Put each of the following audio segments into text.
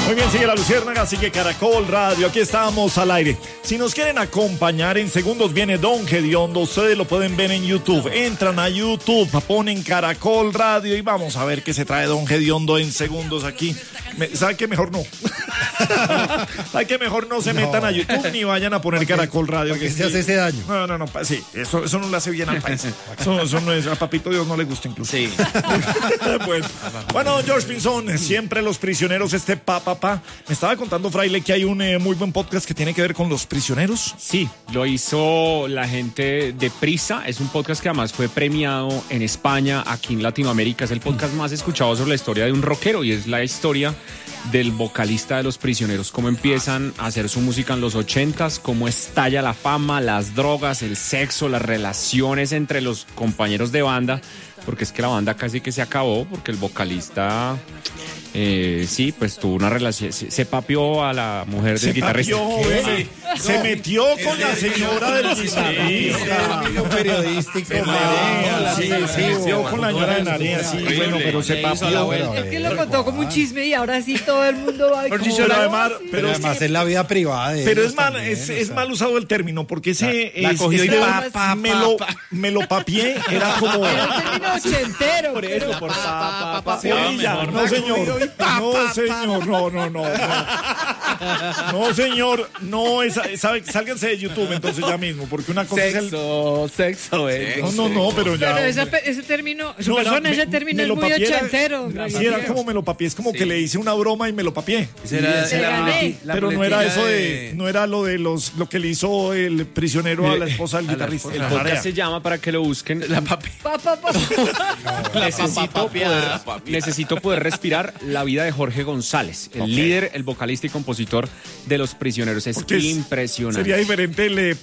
Muy bien, sigue La Luciérnaga, sigue Caracol Radio, aquí estamos al aire. Si nos quieren acompañar, en segundos viene Don Gediondo, ustedes lo pueden ver en YouTube. Entran a YouTube, ponen Caracol Radio y vamos a ver qué se trae Don Gediondo en segundos aquí. ¿Sabe qué? Mejor no. ¿Sabe qué? Mejor no se metan a YouTube ni vayan a poner Caracol Radio. Que se hace ese daño. No, sí, eso no le hace bien al país. Eso no es, a Papito Dios no le gusta incluso. Sí. Bueno, George Pinzón, siempre los prisioneros, me estaba contando, Fraile, que hay un muy buen podcast que tiene que ver con los prisioneros. Sí, lo hizo la gente de Prisa, es un podcast que además fue premiado en España, aquí en Latinoamérica, es el podcast más escuchado sobre la historia de un rockero y es la historia del vocalista de Los Prisioneros, cómo empiezan a hacer su música en los 80s, cómo estalla la fama, las drogas, el sexo, las relaciones entre los compañeros de banda, porque es que la banda casi que se acabó, porque el vocalista, sí, pues tuvo una relación, se papió a la mujer del guitarrista. Se metió con la señora del guitarrista. Periodístico. Sí, con la señora de Narea, sí, bueno, pero se papió. Es que lo contó como un chisme y ahora sí todo el mundo va a ver. Pero además es la vida privada de pero ellos es mal, también, es mal usado el término, porque ese la cogió y me lo papié, era como... Era un término ochentero. Por eso, por Sí, ya, no, señor. No, señor, no. No, señor, no, sálganse de YouTube entonces ya mismo, porque una cosa Sexo. No, pero ya. Pero ese término, No, ese término es muy ochentero. Sí, era como me lo papié, es como que le hice una broma y me lo papié. Pero no era eso no era lo de lo que le hizo el prisionero a la esposa del guitarrista. El podcast se llama, para que lo busquen, La Papi. Necesito poder respirar la vida de Jorge González, el líder, el vocalista y compositor de Los Prisioneros. Es impresionante. Sería diferente el de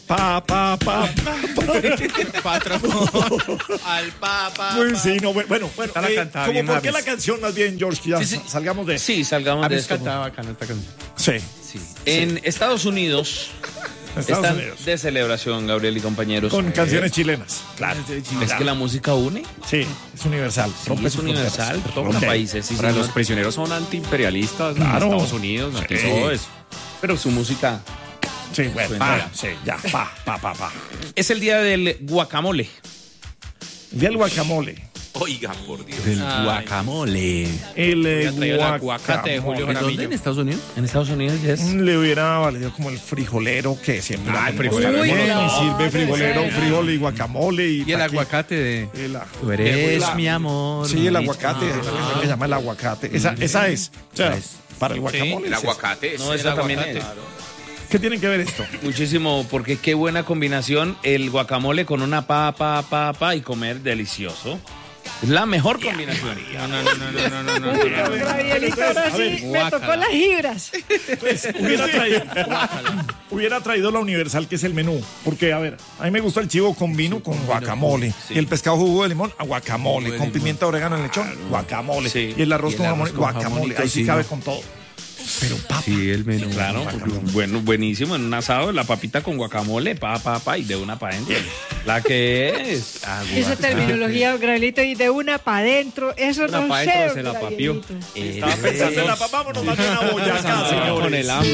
Al papa. Pues sí, no, bueno, como por qué la Avis. canción más bien, George, que ya salgamos de eso. Sí, salgamos de Avis esto. cantaba bacano esta canción. Sí. En Estados Unidos están de celebración, Gabriel y compañeros. Con canciones chilenas. Claro. ¿Es que la música une? Sí, es universal. Sí, es universal, todos los países. Sí, Para sí, los no- prisioneros son antiimperialistas, Claro. Estados Unidos, todo eso. Pero su música Sí, bueno, Suena. sí, ya, pa. es el día del guacamole. El día del guacamole. Oiga, por Dios. Del guacamole. El traído el aguacate de Julio guacamole. Jaramillo. ¿En Estados Unidos? En Estados Unidos ya es. Le hubiera valido como el frijolero que siempre. El frijolero. Bien, Uy, no, y sirve frijolero, no. frijol y guacamole. Y el taqui. aguacate de... Tú eres mi amor. Sí, el aguacate. Lo que llama el aguacate. Esa es. O sea, para el guacamole. El es eso. aguacate. No, esa también es. ¿Qué tiene que ver esto? Muchísimo, porque qué buena combinación el guacamole con una papa y comer delicioso. Es la mejor combinación. Gabrielito, ahora sí me tocó las libras. Pues, hubiera traído la universal, que es el menú. Porque, a ver, a mí me gusta el chivo con vino, con guacamole. Y el pescado jugo de limón, a guacamole. Con pimienta, orégano en lechón, guacamole. Sí. Y el arroz Y el con arroz jamón, con guacamole. jamón y Ahí sí tocino. cabe con todo. Pero papa. Sí, el menú. Claro, bueno, buenísimo. En un asado, la papita con guacamole, y de una para adentro. La que es. Esa terminología, Gabrielito, y de una para adentro, eso Una no pa' sé. dentro se la papió. Gabrielito. Estaba pensando en la papa, vámonos más de una boyaca, señores. Con el hambre.